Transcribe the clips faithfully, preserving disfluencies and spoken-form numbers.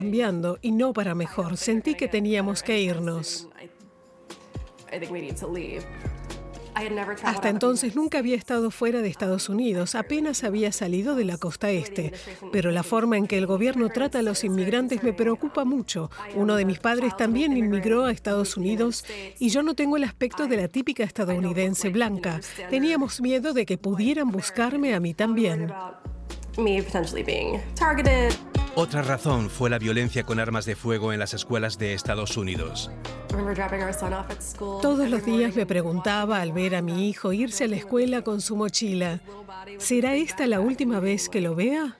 cambiando y no para mejor. Sentí que teníamos que irnos. Hasta entonces nunca había estado fuera de Estados Unidos, apenas había salido de la costa este. Pero la forma en que el gobierno trata a los inmigrantes me preocupa mucho. Uno de mis padres también inmigró a Estados Unidos y yo no tengo el aspecto de la típica estadounidense blanca. Teníamos miedo de que pudieran buscarme a mí también. Otra razón fue la violencia con armas de fuego en las escuelas de Estados Unidos. Todos los días me preguntaba al ver a mi hijo irse a la escuela con su mochila, ¿será esta la última vez que lo vea?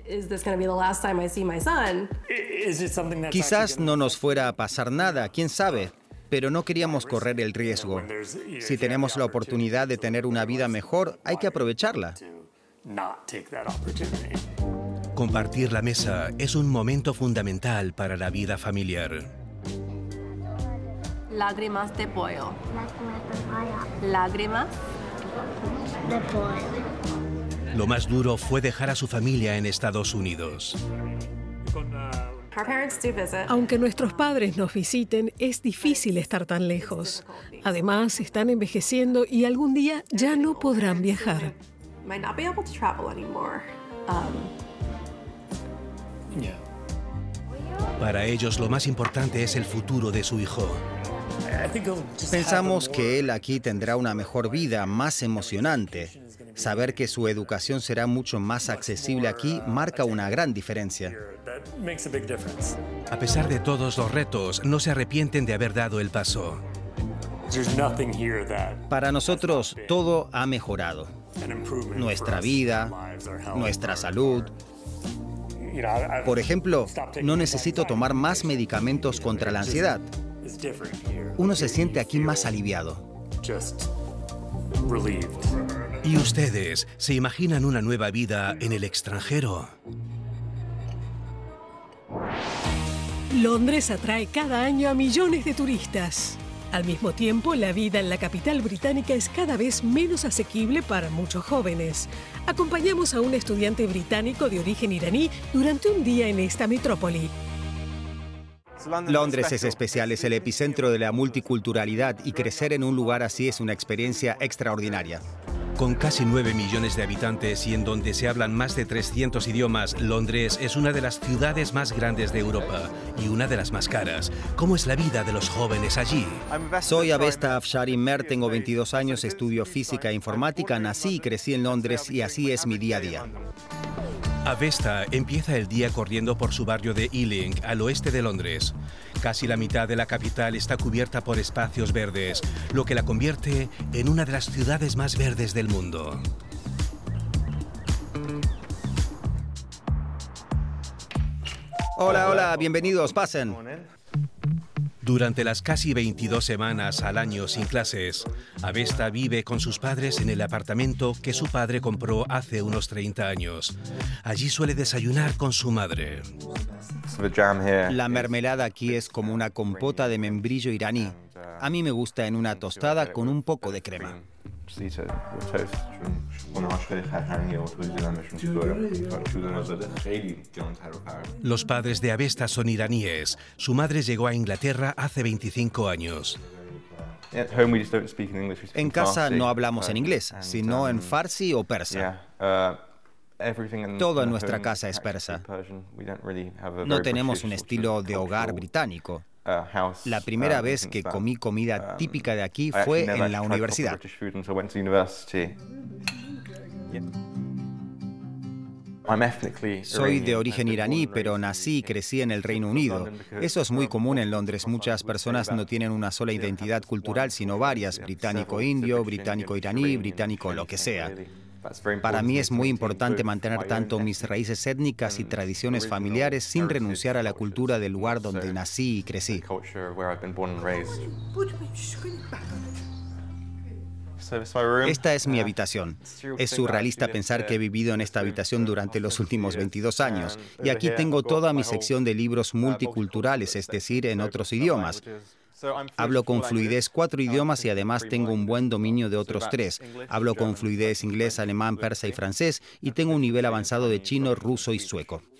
Quizás no nos fuera a pasar nada, quién sabe, pero no queríamos correr el riesgo. Si tenemos la oportunidad de tener una vida mejor, hay que aprovecharla. Compartir la mesa es un momento fundamental para la vida familiar. Lágrimas de pollo. Lágrimas de pollo. Lo más duro fue dejar a su familia en Estados Unidos. Aunque nuestros padres nos visiten, es difícil estar tan lejos. Además, están envejeciendo y algún día ya no podrán viajar. Para ellos lo más importante es el futuro de su hijo. Pensamos que él aquí tendrá una mejor vida, más emocionante. Saber que su educación será mucho más accesible aquí marca una gran diferencia. A pesar de todos los retos, no se arrepienten de haber dado el paso. Para nosotros, todo ha mejorado. Nuestra vida, nuestra salud. Por ejemplo, no necesito tomar más medicamentos contra la ansiedad. Uno se siente aquí más aliviado. ¿Y ustedes se imaginan una nueva vida en el extranjero? Londres atrae cada año a millones de turistas. Al mismo tiempo, la vida en la capital británica es cada vez menos asequible para muchos jóvenes. Acompañamos a un estudiante británico de origen iraní durante un día en esta metrópoli. Londres es especial, es el epicentro de la multiculturalidad y crecer en un lugar así es una experiencia extraordinaria. Con casi nueve millones de habitantes y en donde se hablan más de trescientos idiomas, Londres es una de las ciudades más grandes de Europa y una de las más caras. ¿Cómo es la vida de los jóvenes allí? Soy Avesta Afshari Mer, tengo veintidós años, estudio física e informática, nací y crecí en Londres y así es mi día a día. Avesta empieza el día corriendo por su barrio de Ealing, al oeste de Londres. Casi la mitad de la capital está cubierta por espacios verdes, lo que la convierte en una de las ciudades más verdes del mundo. Hola, hola, bienvenidos, pasen. Durante las casi veintidós semanas al año sin clases, Avesta vive con sus padres en el apartamento que su padre compró hace unos treinta años. Allí suele desayunar con su madre. La mermelada aquí es como una compota de membrillo iraní. A mí me gusta en una tostada con un poco de crema. Los padres de Avesta son iraníes. Su madre llegó a Inglaterra hace veinticinco años. En casa no hablamos en inglés, sino en farsi o persa. Todo en nuestra casa es persa. No tenemos un estilo de hogar británico. La primera vez que comí comida típica de aquí fue en la universidad. Soy de origen iraní, pero nací y crecí en el Reino Unido. Eso es muy común en Londres. Muchas personas no tienen una sola identidad cultural, sino varias: británico-indio, británico-iraní, británico lo que sea. Para mí es muy importante mantener tanto mis raíces étnicas y tradiciones familiares sin renunciar a la cultura del lugar donde nací y crecí. Esta es mi habitación. Es surrealista pensar que he vivido en esta habitación durante los últimos veintidós años. Y aquí tengo toda mi sección de libros multiculturales, es decir, en otros idiomas. Hablo con fluidez cuatro idiomas y además tengo un buen dominio de otros tres. Hablo con fluidez inglés, alemán, persa y francés y tengo un nivel avanzado de chino, ruso y sueco.